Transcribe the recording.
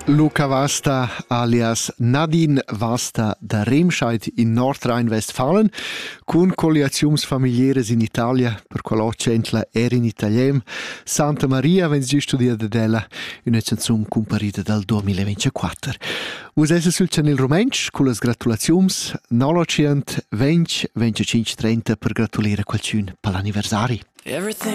Luca Vasta alias Nadine Vasta da Remscheid in Nordrhein-Westfalen cun colliaziums familieres in Italia per quello centla in italien Santa Maria wenn si studiata della una canzone comparita dal 2024. Usessa sul channel Romensch con las gratulaziums 920 25 30 per gratulare qualcun per l'anniversari.